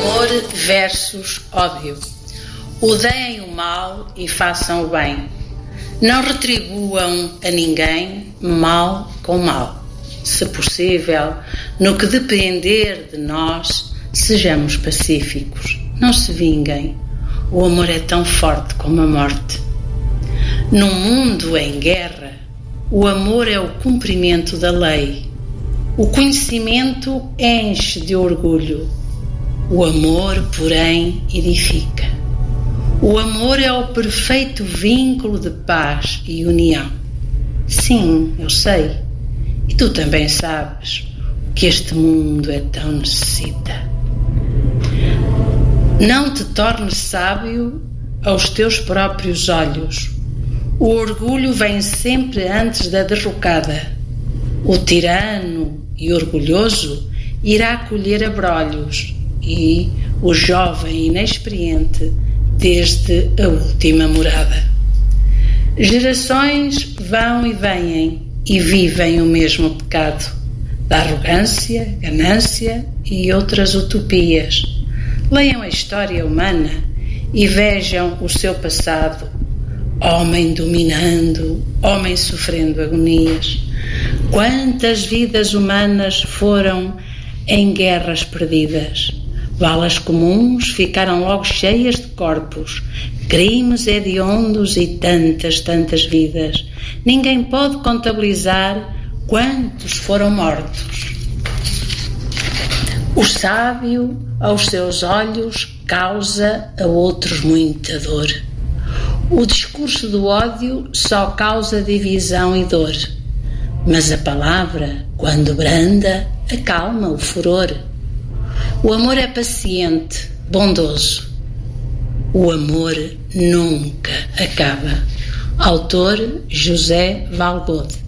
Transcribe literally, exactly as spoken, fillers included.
Amor versus ódio. Odeiem o mal e façam o bem. Não retribuam a ninguém mal com mal. Se possível, no que depender de nós, sejamos pacíficos. Não se vinguem. O amor é tão forte como a morte. Num mundo em guerra, o amor é o cumprimento da lei. O conhecimento enche de orgulho. O amor, porém, edifica. O amor é o perfeito vínculo de paz e união. Sim, eu sei. E tu também sabes que este mundo é tão necessita. Não te tornes sábio aos teus próprios olhos. O orgulho vem sempre antes da derrocada. O tirano e orgulhoso irá colher abrolhos e o jovem inexperiente desde a última morada. Gerações vão e vêm e vivem o mesmo pecado da arrogância, ganância e outras utopias. Leiam a história humana e vejam o seu passado. Homem dominando, homem sofrendo agonias. Quantas vidas humanas foram em guerras perdidas? Valas comuns ficaram logo cheias de corpos, crimes hediondos e tantas, tantas vidas. Ninguém pode contabilizar quantos foram mortos. O sábio, aos seus olhos, causa a outros muita dor. O discurso do ódio só causa divisão e dor. Mas a palavra, quando branda, acalma o furor. O amor é paciente, bondoso. O amor nunca acaba. Autor José Valbode.